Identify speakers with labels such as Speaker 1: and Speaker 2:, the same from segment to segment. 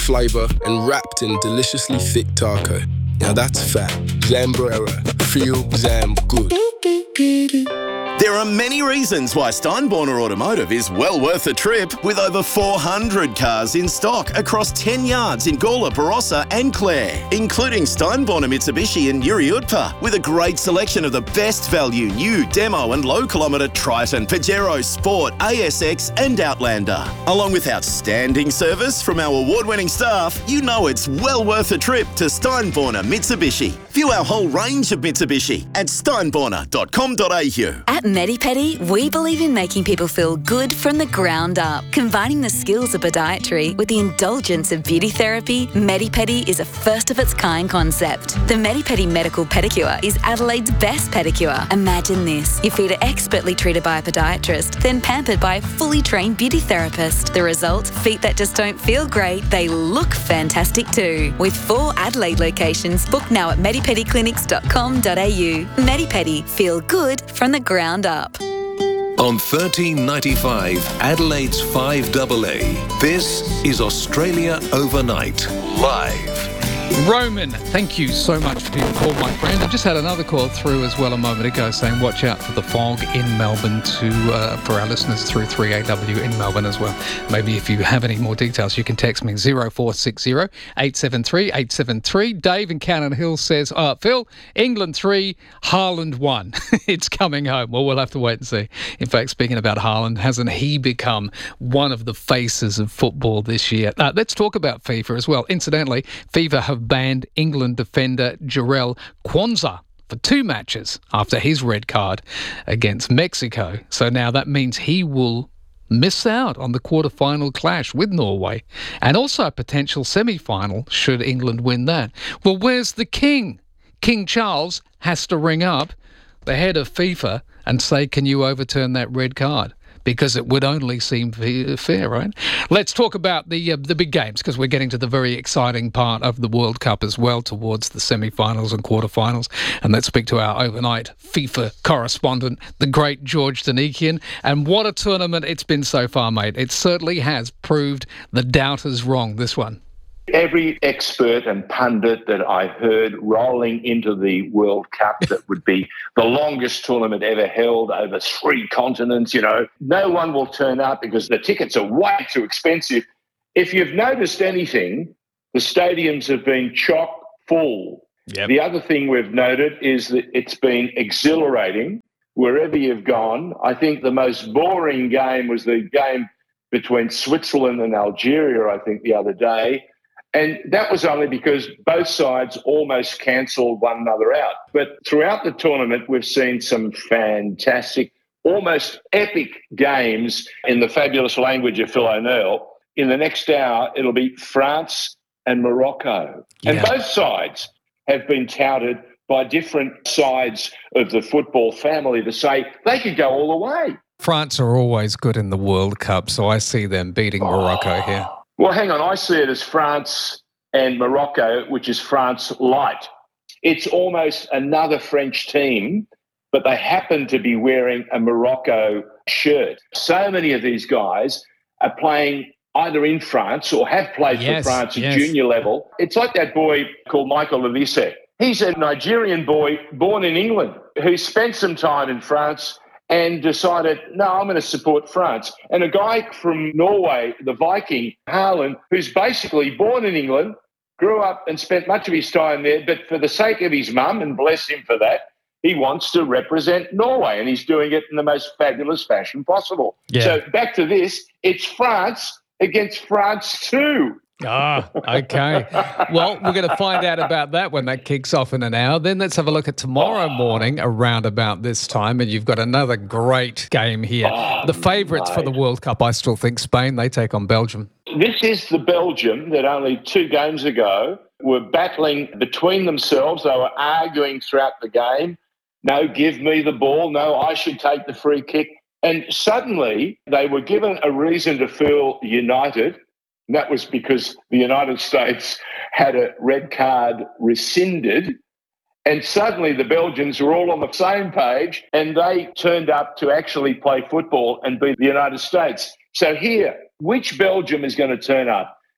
Speaker 1: flavour and wrapped in deliciously thick taco. Now that's fat. Zambrera. Feel Zam good.
Speaker 2: There are many reasons why Steinborner Automotive is well worth a trip, with over 400 cars in stock across 10 yards in Gawler, Barossa and Clare, including Steinborner Mitsubishi and Yuri Utpa, with a great selection of the best value new demo and low kilometre Triton, Pajero, Sport, ASX and Outlander. Along with outstanding service from our award-winning staff, you know it's well worth a trip to Steinborner Mitsubishi. View our whole range of Mitsubishi at steinborner.com.au.
Speaker 3: At Medipedi, we believe in making people feel good from the ground up. Combining the skills of podiatry with the indulgence of beauty therapy, Medipedi is a first-of-its-kind concept. The Medipedi Medical Pedicure is Adelaide's best pedicure. Imagine this. Your feet are expertly treated by a podiatrist, then pampered by a fully trained beauty therapist. The result? Feet that just don't feel great, they look fantastic too. With 4 Adelaide locations, book now at medipediclinics.com.au. Medipedi. Feel good from the ground up.
Speaker 4: On 1395 Adelaide's 5AA, this is Australia Overnight, live.
Speaker 5: Roman, thank you so much for your call, my friend. I just had another call through as well a moment ago saying watch out for the fog in Melbourne for our listeners through 3AW in Melbourne as well. Maybe if you have any more details, you can text me 0460 873 873. Dave in Cannon Hill says, Phil, England 3, Haaland 1. It's coming home. Well, we'll have to wait and see. In fact, speaking about Haaland, hasn't he become one of the faces of football this year? Let's talk about FIFA as well. Incidentally, FIFA have banned England defender Jarell Quansah for 2 matches after his red card against Mexico. So now that means he will miss out on the quarter-final clash with Norway and also a potential semi-final should England win that. Well, where's the king? King Charles has to ring up the head of FIFA and say, can you overturn that red card? Because it would only seem fair, right? Let's talk about the big games, because we're getting to the very exciting part of the World Cup as well, towards the semi-finals and quarter-finals. And let's speak to our overnight FIFA correspondent, the great George Danikian. And what a tournament it's been so far, mate. It certainly has proved the doubters wrong, this one.
Speaker 6: Every expert and pundit that I heard rolling into the World Cup that would be the longest tournament ever held over 3 continents, no one will turn up because the tickets are way too expensive. If you've noticed anything, the stadiums have been chock full. Yep. The other thing we've noted is that it's been exhilarating wherever you've gone. I think the most boring game was the game between Switzerland and Algeria, I think, the other day. And that was only because both sides almost cancelled one another out. But throughout the tournament, we've seen some fantastic, almost epic games in the fabulous language of Phil O'Neill. In the next hour, it'll be France and Morocco. Yeah. And both sides have been touted by different sides of the football family to say they could go all the way.
Speaker 5: France are always good in the World Cup, so I see them beating Morocco here.
Speaker 6: Well, hang on. I see it as France and Morocco, which is France light. It's almost another French team, but they happen to be wearing a Morocco shirt. So many of these guys are playing either in France or have played for France at junior level. It's like that boy called Michael Olise. He's a Nigerian boy born in England who spent some time in France and decided, no, I'm going to support France. And a guy from Norway, the Viking, Haaland, who's basically born in England, grew up and spent much of his time there, but for the sake of his mum, and bless him for that, he wants to represent Norway, and he's doing it in the most fabulous fashion possible. Yeah. So back to this, it's France against France too.
Speaker 5: Okay. Well, we're going to find out about that when that kicks off in an hour. Then let's have a look at tomorrow morning around about this time, and you've got another great game here. The favourites for the World Cup, I still think Spain. They take on Belgium.
Speaker 6: This is the Belgium that only 2 games ago were battling between themselves. They were arguing throughout the game. No, give me the ball. No, I should take the free kick. And suddenly they were given a reason to feel united. And that was because the United States had a red card rescinded, and suddenly the Belgians were all on the same page, and they turned up to actually play football and beat the United States. So here, which Belgium is going to turn up?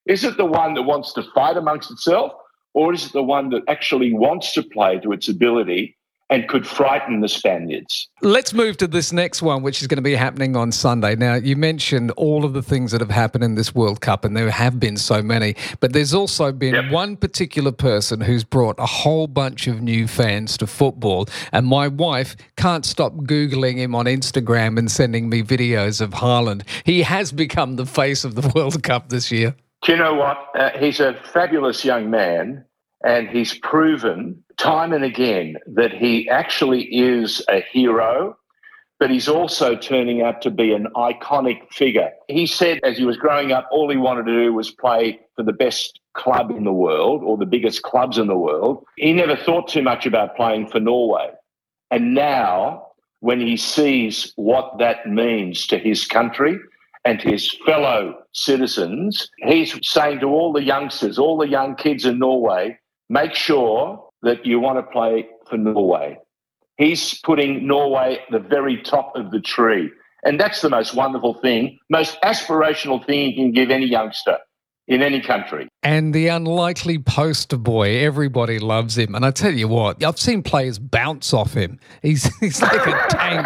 Speaker 6: Is it the one that wants to fight amongst itself, or is it the one that actually wants to play to its ability and could frighten the Spaniards?
Speaker 5: Let's move to this next one, which is going to be happening on Sunday. Now, you mentioned all of the things that have happened in this World Cup, and there have been so many, but there's also been one particular person who's brought a whole bunch of new fans to football, and my wife can't stop Googling him on Instagram and sending me videos of Haaland. He has become the face of the World Cup this year.
Speaker 6: Do you know what? He's a fabulous young man, and he's proven time and again that he actually is a hero, but he's also turning out to be an iconic figure. He said as he was growing up, all he wanted to do was play for the best club in the world or the biggest clubs in the world. He never thought too much about playing for Norway. And now, when he sees what that means to his country and to his fellow citizens, he's saying to all the youngsters, all the young kids in Norway, make sure that you want to play for Norway. He's putting Norway at the very top of the tree. And that's the most wonderful thing, most aspirational thing you can give any youngster in any country.
Speaker 5: And the unlikely poster boy, everybody loves him. And I tell you what, I've seen players bounce off him. He's like a tank.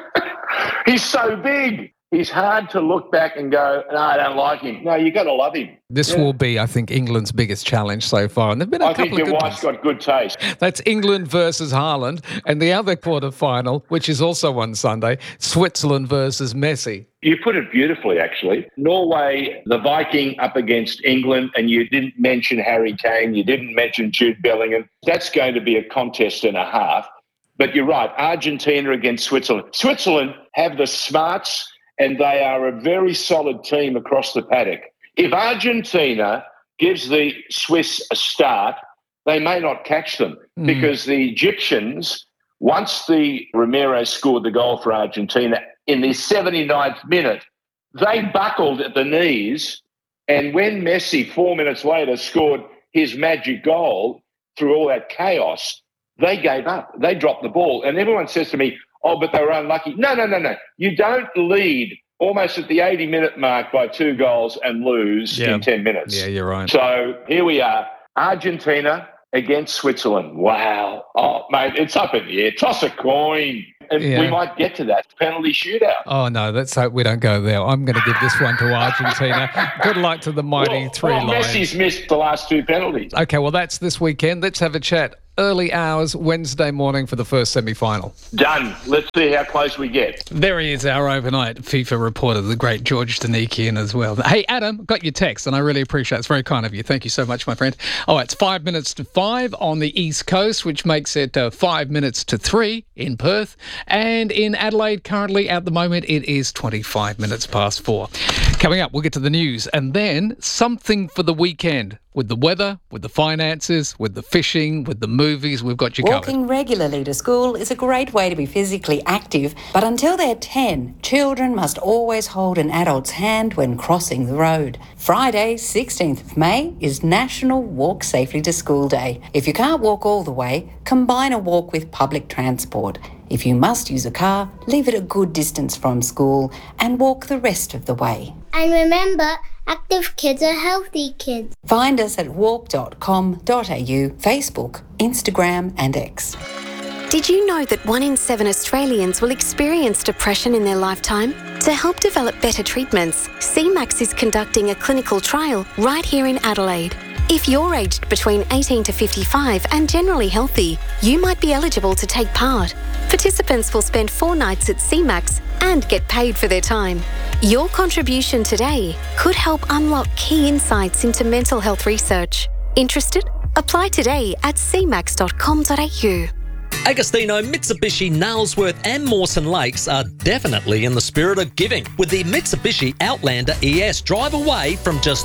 Speaker 6: He's so big. He's hard to look back and go, no, I don't like him. No, you got to love him.
Speaker 5: This will be, I think, England's biggest challenge so far. And there've been a couple of good ones.
Speaker 6: I think your wife's got good taste.
Speaker 5: That's England versus Haaland. And the other quarterfinal, which is also on Sunday, Switzerland versus Messi.
Speaker 6: You put it beautifully, actually. Norway, the Viking up against England, and you didn't mention Harry Kane, you didn't mention Jude Bellingham. That's going to be a contest and a half. But you're right, Argentina against Switzerland. Switzerland have the smarts, and they are a very solid team across the paddock. If Argentina gives the Swiss a start, they may not catch them because the Egyptians, once the Ramiro scored the goal for Argentina in the 79th minute, they buckled at the knees. And when Messi, 4 minutes later, scored his magic goal through all that chaos, they gave up. They dropped the ball. And everyone says to me, oh, but they were unlucky. No. You don't lead almost at the 80-minute mark by 2 goals and lose in 10 minutes.
Speaker 5: Yeah, you're right.
Speaker 6: So here we are, Argentina against Switzerland. Wow. Oh, mate, it's up in the air. Toss a coin. And we might get to that penalty shootout.
Speaker 5: Oh, no, let's hope we don't go there. I'm going to give this one to Argentina. Good luck to the mighty Three Lions.
Speaker 6: Messi's missed the last 2 penalties.
Speaker 5: Okay, well, that's this weekend. Let's have a chat. Early hours, Wednesday morning for the first semi-final.
Speaker 6: Done. Let's see how close we get.
Speaker 5: There he is, our overnight FIFA reporter, the great George Danikian as well. Hey, Adam, got your text, and I really appreciate it. It's very kind of you. Thank you so much, my friend. Oh, it's 5 minutes to 5 on the East Coast, which makes it 5 minutes to 3 in Perth. And in Adelaide, currently, at the moment, it is 25 minutes past 4. Coming up, we'll get to the news, and then something for the weekend. With the weather, with the finances, with the fishing, with the movies, we've got you covered.
Speaker 7: Walking regularly to school is a great way to be physically active, but until they're 10, children must always hold an adult's hand when crossing the road. Friday, 16th of May, is National Walk Safely to School Day. If you can't walk all the way, combine a walk with public transport. If you must use a car, leave it a good distance from school and walk the rest of the way.
Speaker 8: And remember, active kids are healthy kids.
Speaker 7: Find us at walk.com.au, Facebook, Instagram and X.
Speaker 9: Did you know that 1 in 7 Australians will experience depression in their lifetime? To help develop better treatments, CMAX is conducting a clinical trial right here in Adelaide. If you're aged between 18 to 55 and generally healthy, you might be eligible to take part. Participants will spend 4 nights at CMAX and get paid for their time. Your contribution today could help unlock key insights into mental health research. Interested? Apply today at cmax.com.au.
Speaker 10: Agostino, Mitsubishi, Nailsworth and Mawson Lakes are definitely in the spirit of giving with the Mitsubishi Outlander ES. Drive away from just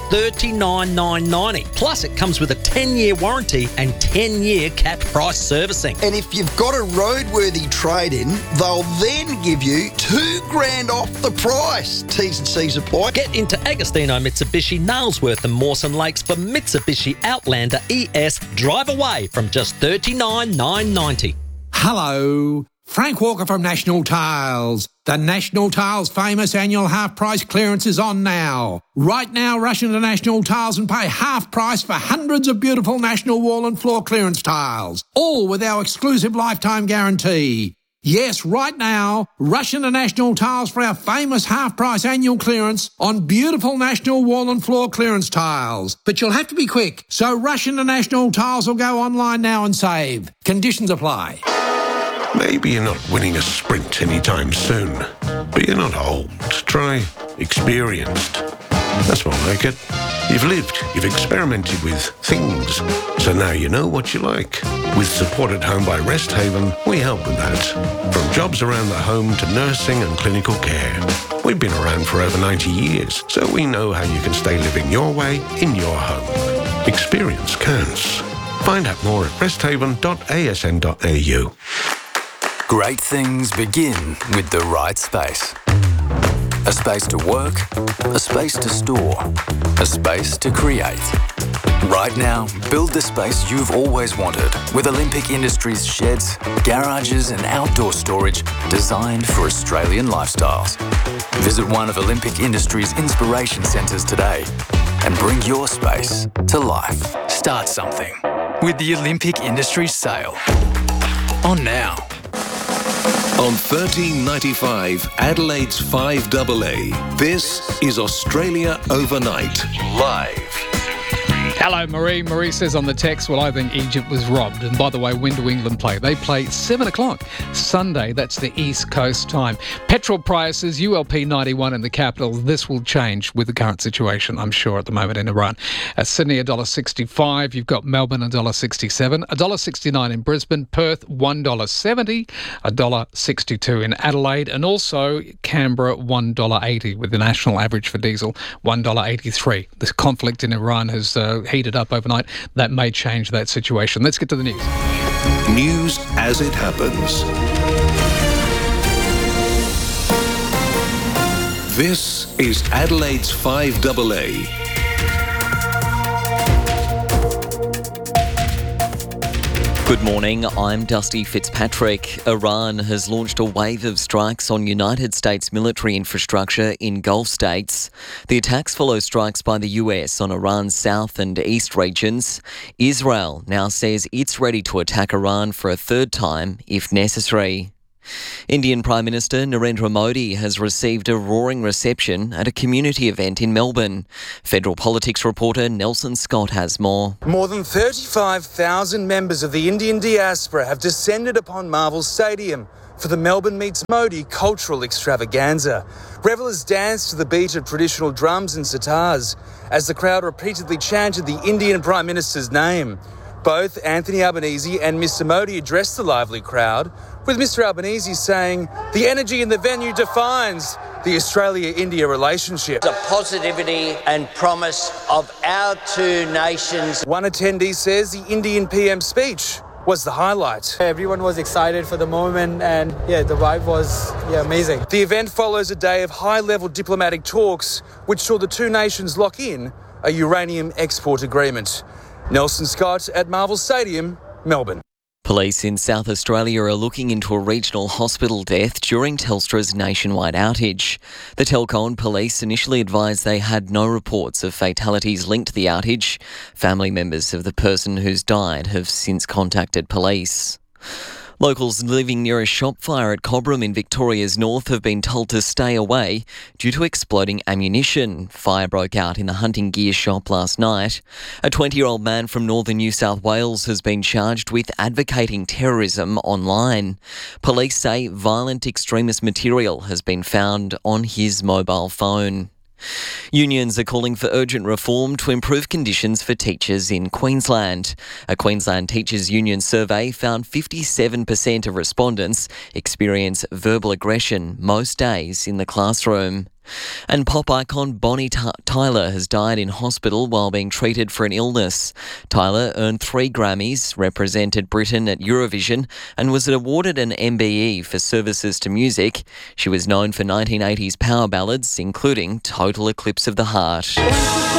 Speaker 10: $39,990. Plus, it comes with a 10-year warranty and 10-year capped price servicing.
Speaker 11: And if you've got a roadworthy trade-in, they'll then give you $2,000 off the price. T's and C's apply.
Speaker 10: Get into Agostino, Mitsubishi, Nailsworth and Mawson Lakes for Mitsubishi Outlander ES. Drive away from just $39,990.
Speaker 12: Hello. Frank Walker from National Tiles. The National Tiles famous annual half-price clearance is on now. Right now, rush into National Tiles and pay half price for hundreds of beautiful National wall and floor clearance tiles, all with our exclusive lifetime guarantee. Yes, right now, rush into National Tiles for our famous half-price annual clearance on beautiful National wall and floor clearance tiles. But you'll have to be quick, so rush into National Tiles or go online now and save. Conditions apply.
Speaker 13: Maybe you're not winning a sprint anytime soon, but you're not old. Try experienced. That's more like it. You've lived, you've experimented with things, so now you know what you like. With Support at Home by Resthaven, we help with that. From jobs around the home to nursing and clinical care. We've been around for over 90 years, so we know how you can stay living your way in your home. Experience counts. Find out more at resthaven.asn.au.
Speaker 14: Great things begin with the right space. A space to work, a space to store, a space to create. Right now, build the space you've always wanted with Olympic Industries sheds, garages and outdoor storage designed for Australian lifestyles. Visit one of Olympic Industries' inspiration centres today and bring your space to life. Start something with the Olympic Industries sale. On now.
Speaker 4: On 1395 Adelaide's 5AA, this is Australia Overnight, live.
Speaker 5: Hello, Marie. Marie says on the text, well, I think Egypt was robbed. And by the way, when do England play? They play 7 o'clock Sunday. That's the East Coast time. Petrol prices, ULP 91 in the capital. This will change with the current situation, I'm sure, at the moment in Iran. Sydney, $1.65. You've got Melbourne, $1.67. $1.69 in Brisbane. Perth, $1.70. $1.62 in Adelaide. And also Canberra, $1.80 with the national average for diesel, $1.83. This conflict in Iran has heated up overnight. That may change that situation. Let's get to the news.
Speaker 4: News as it happens. This is Adelaide's 5AA.
Speaker 15: Good morning, I'm Dusty Fitzpatrick. Iran has launched a wave of strikes on United States military infrastructure in Gulf states. The attacks follow strikes by the US on Iran's south and east regions. Israel now says it's ready to attack Iran for a third time if necessary. Indian Prime Minister Narendra Modi has received a roaring reception at a community event in Melbourne. Federal politics reporter Nelson Scott has more.
Speaker 16: More than 35,000 members of the Indian diaspora have descended upon Marvel Stadium for the Melbourne Meets Modi cultural extravaganza. Revellers danced to the beat of traditional drums and sitars as the crowd repeatedly chanted the Indian Prime Minister's name. Both Anthony Albanese and Mr Modi addressed the lively crowd, with Mr Albanese saying the energy in the venue defines the Australia-India relationship.
Speaker 17: The positivity and promise of our two nations.
Speaker 16: One attendee says the Indian PM speech was the highlight.
Speaker 18: Everyone was excited for the moment and the vibe was amazing.
Speaker 16: The event follows a day of high-level diplomatic talks which saw the two nations lock in a uranium export agreement. Nelson Scott at Marvel Stadium, Melbourne.
Speaker 15: Police in South Australia are looking into a regional hospital death during Telstra's nationwide outage. The telco and police initially advised they had no reports of fatalities linked to the outage. Family members of the person who's died have since contacted police. Locals living near a shop fire at Cobram in Victoria's north have been told to stay away due to exploding ammunition. Fire broke out in the hunting gear shop last night. A 20-year-old man from northern New South Wales has been charged with advocating terrorism online. Police say violent extremist material has been found on his mobile phone. Unions are calling for urgent reform to improve conditions for teachers in Queensland. A Queensland Teachers Union survey found 57% of respondents experience verbal aggression most days in the classroom. And pop icon Bonnie Tyler has died in hospital while being treated for an illness. Tyler earned 3 Grammys, represented Britain at Eurovision, and was awarded an MBE for services to music. She was known for 1980s power ballads, including Total Eclipse of the Heart.